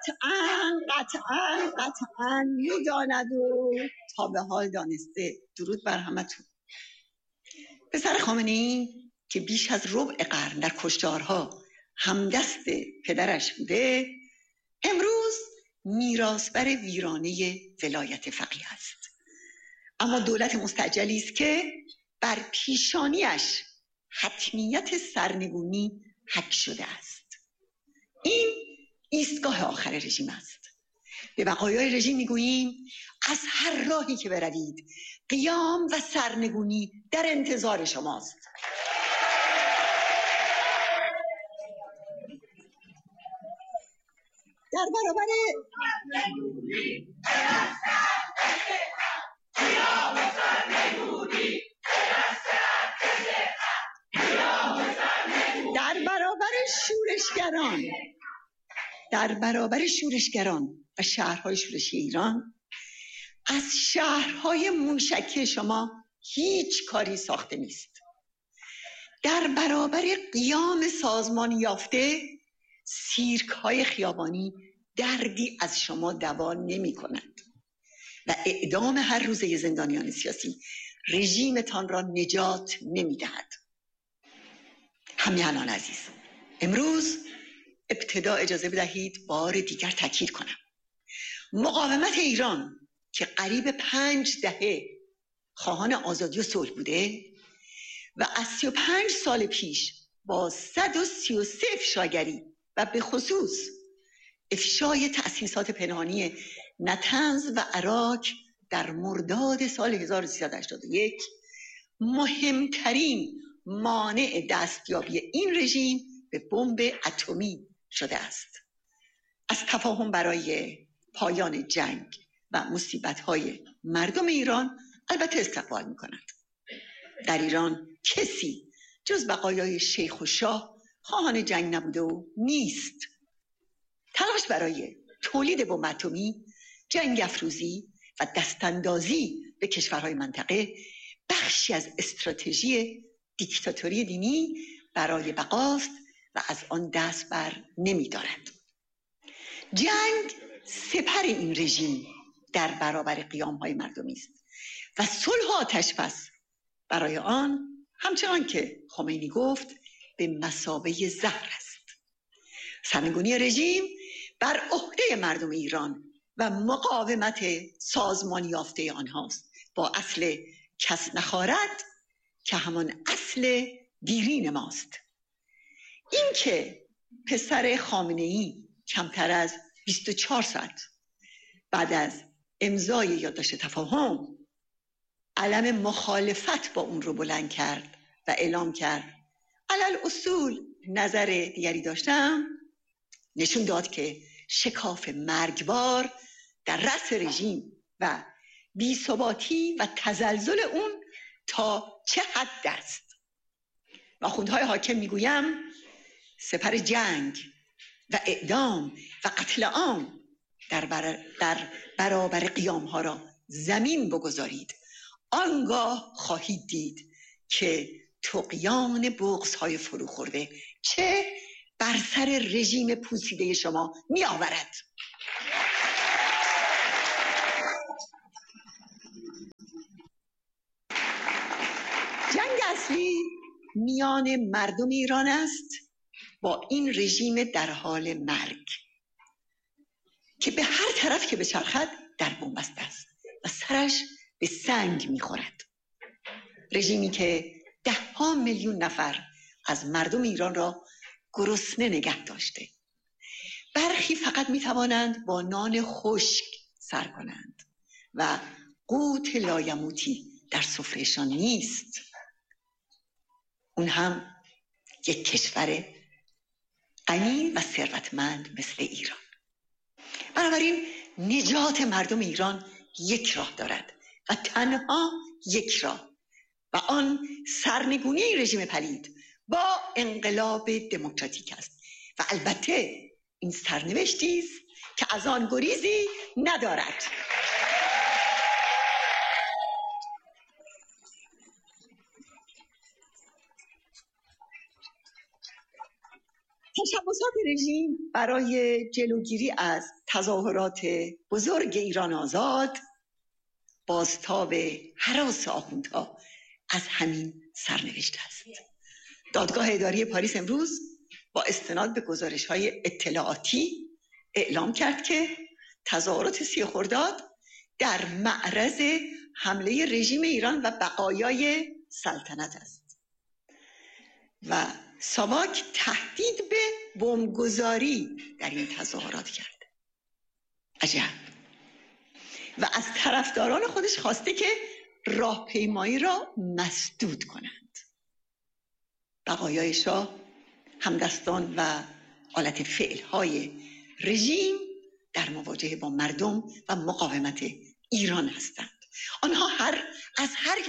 قطعاً می‌داند و تا به حال دانسته. درود بر همتون. پسر خامنه‌ای که بیش از ربع قرن در کشتارها همدست پدرش بوده، امروز میراثبر ویرانه ولایت فقیه است. اما دولت مستعجلی است که بر پیشانیش حتمیت سرنگونی حک شده است. این ایستگاه آخر رژیم است. به بقایای رژیم میگوییم از هر راهی که بروید قیام و سرنگونی در انتظار شماست. در برابر در برابر شورشگران و شهرهای شورشی ایران، از شهرهای موشکی شما هیچ کاری ساخته نیست. در برابر قیام سازمان یافته، سیرک‌های خیابانی دردی از شما دوا نمی‌کنند و اعدام هر روزه زندانیان سیاسی رژیمتان را نجات نمی‌دهد. همیهنان عزیز، امروز ابتدا اجازه بدهید بار دیگر تاکید کنم. مقاومت ایران که قریب 5 دهه خواهان آزادی و صلح بوده و از 35 سال پیش با 133 افشاگری و به خصوص افشای تأسیسات پنهانی نطنز و عراق در مرداد سال 1381 مهمترین مانع دستیابی این رژیم به بمب اتمی شده است. از تفاهم برای پایان جنگ و مصیبت‌های مردم ایران البته استقبال می‌کند. در ایران کسی جز بقایای شیخ و شاه خواهان جنگ نبوده و نیست. تلاش برای تولید بمب اتمی، جنگ افروزی و دستاندازی به کشورهای منطقه بخشی از استراتژی دیکتاتوری دینی برای بقاست و از آن دست بر نمی‌دارد. جنگ سپر این رژیم در برابر قیام‌های مردمی است و صلح و آتش‌بس برای آن همچنان که خمینی گفت به مثابه زهر است. سرنگونی رژیم بر عهده مردم ایران و مقاومت سازمان یافته آنهاست، با اصل کس نخارد که همان اصل دیرین ماست. این که پسر خامنه‌ای کمتر از 24 ساعت بعد از امضای یادداشت تفاهم علم مخالفت با اون رو بلند کرد و اعلام کرد علل اصول نظر دیگری داشتم، نشون داد که شکاف مرگبار در رأس رژیم و بی‌ثباتی و تزلزل اون تا چه حد است. و آخوندهای حاکم میگویم سپر جنگ و اعدام و قتل عام در برابر قیام ها را زمین بگذارید. آنگاه خواهید دید که طغیان بغض های فرو خورده چه بر سر رژیم پوسیده شما می آورد. جنگ اصلی میان مردم ایران است با این رژیم در حال مرگ که به هر طرف که بچرخد در بنبست است و سرش به سنگ میخورد. رژیمی که 10 میلیون نفر از مردم ایران را گرسنه نگه داشته. برخی فقط میتوانند با نان خشک سر کنند و قوت لایموتی در سفرهشان نیست. اون هم یک کشور غنی و ثروتمند مثل ایران. بنابراین نجات مردم ایران یک راه دارد و تنها یک راه، و آن سرنگونی رژیم پلید با انقلاب دموکراتیک است و البته این سرنوشتی است که از آن گریزی ندارد. تشبسات رژیم برای جلوگیری از تظاهرات بزرگ ایران آزاد، بازتاب هراس آخوندها از همین سرنوشت است. دادگاه اداری پاریس امروز با استناد به گزارش‌های اطلاعاتی اعلام کرد که تظاهرات 30 خرداد در معرض حمله رژیم ایران و بقایای سلطنت است و ساواک تهدید به بمبگذاری در این تظاهرات کرد. عجب. و از طرفداران خودش خواسته که راهپیمایی را مسدود کنند. بقایای شاه همدستان و آلت فعلهای رژیم در مواجهه با مردم و مقاومت ایران هستند. آنها از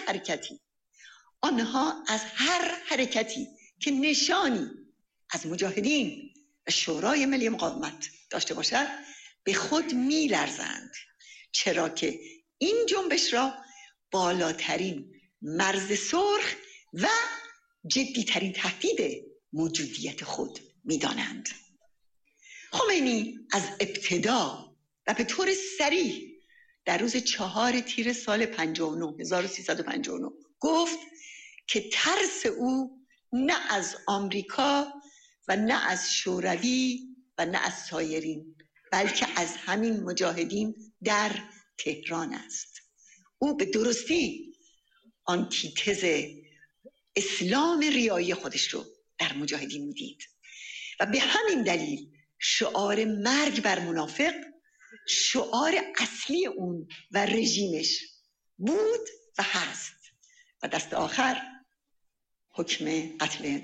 هر حرکتی که نشانی از مجاهدین و شورای ملی مقاومت داشته باشد به خود می‌لرزند، چرا که این جنبش را بالاترین مرز سرخ و جدیترین تهدید موجودیت خود می‌دانند. خمینی از ابتدا و به طور صریح در روز 4 تیر سال 1359 گفت که ترس او نه از آمریکا و نه از شوروی و نه از سایرین، بلکه از همین مجاهدین در تهران است. او به درستی آنتیتز اسلام ریایی خودش رو در مجاهدین میدید و به همین دلیل شعار مرگ بر منافق شعار اصلی اون و رژیمش بود و هست و دست آخر حکم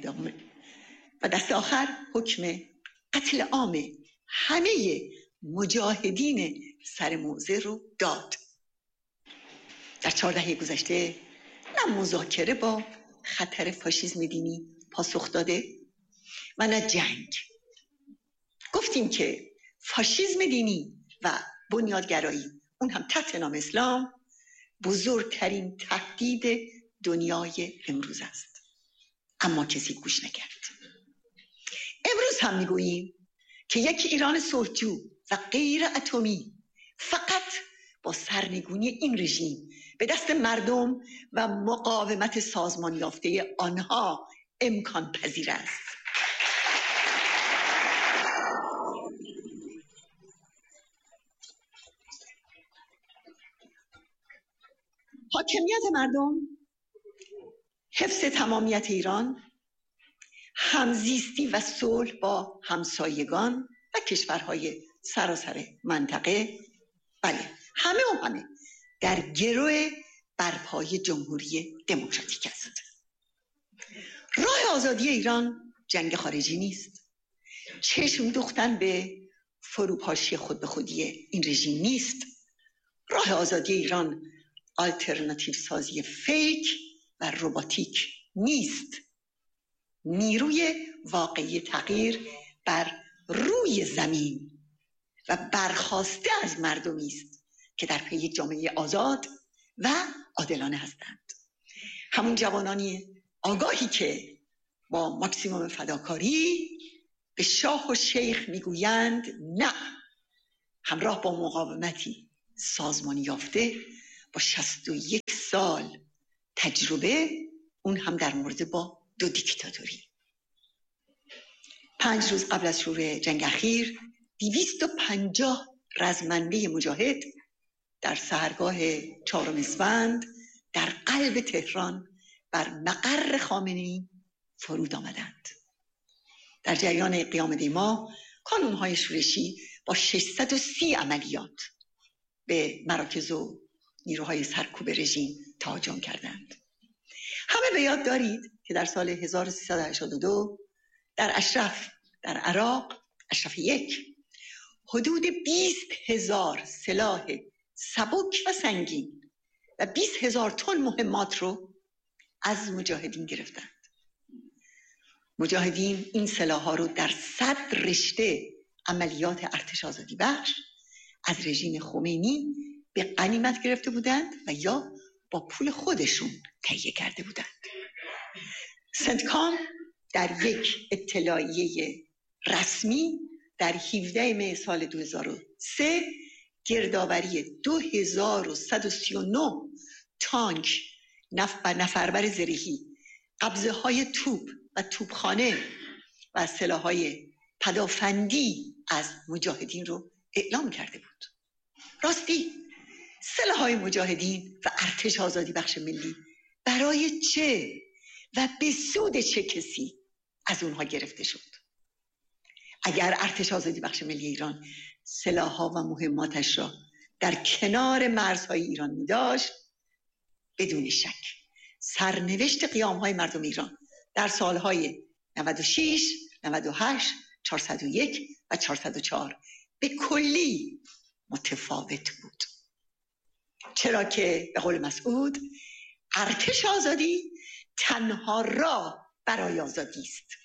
قتل عام همه مجاهدین سر موضع رو داد. در 4 دهه گذشته نه مذاکره با خطر فاشیسم دینی پاسخ داده و نه جنگ. گفتیم که فاشیسم دینی و بنیادگرایی، اون هم تحت نام اسلام، بزرگترین تهدید دنیای امروز است، اما کسی گوش نکرد. امروز هم میگوییم که یک ایران صلحجو و غیر اتمی فقط با سرنگونی این رژیم به دست مردم و مقاومت سازمان یافته آنها امکان پذیر است. حاکمیت مردم، حفظ تمامیت ایران، همزیستی و صلح با همسایگان و کشورهای سراسر منطقه، بله همه در گرو برپای جمهوری دموکراتیک است. راه آزادی ایران جنگ خارجی نیست. چشم دوختن به فروپاشی خود به خودی این رژیم نیست. راه آزادی ایران آلترناتیو سازی فیک و رباتیک نیست. نیروی واقعی تغییر بر روی زمین و برخاسته از مردمی است که در پی جامعه آزاد و عادلانه هستند. همون جوانانی آگاهی که با ماکسیموم فداکاری به شاه و شیخ میگویند نه، همراه با مقاومتی سازمانی یافته با 61 سال تجربه، اون هم در مورد با 2 دیکتاتوری. 5 روز قبل از شروع جنگ اخیر 250 رزمنده مجاهد در سحرگاه 4 اسفند در قلب تهران بر مقر خامنه‌ای فرود آمدند. در جریان قیام دیما کانون‌های شورشی با 630 عملیات به مراکز و نیروهای سرکوب رژیم تهاجم کردند. همه به یاد دارید که در سال 1382 در اشرف در عراق، اشرف 1، حدود 20,000 سلاح سبک و سنگین و 20,000 تن مهمات رو از مجاهدین گرفتند. مجاهدین این سلاح‌ها رو در 100 رشته عملیات ارتش آزادی بخش از رژیم خمینی به غنیمت گرفته بودند و یا با پول خودشون تهیه کرده بودند. سنتکام در یک اطلاعیه رسمی در 17 می سال 2003 گردآوری 2139 تانک نفربر زرهی، قبضه های توپ و توپخانه و سلاح‌های پدافندی از مجاهدین رو اعلام کرده بود. راستی سلاح‌های مجاهدین و ارتش آزادی بخش ملی برای چه و به سود چه کسی از اونها گرفته شد؟ اگر ارتش آزادی بخش ملی ایران سلاح‌ها و مهماتش را در کنار مرزهای ایران می‌داشت، بدون شک سرنوشت قیام‌های مردم ایران در سالهای 96 98 401 و 404 به کلی متفاوت بود. چرا که به قول مسعود ارتش آزادی تنها راه برای آزادی است.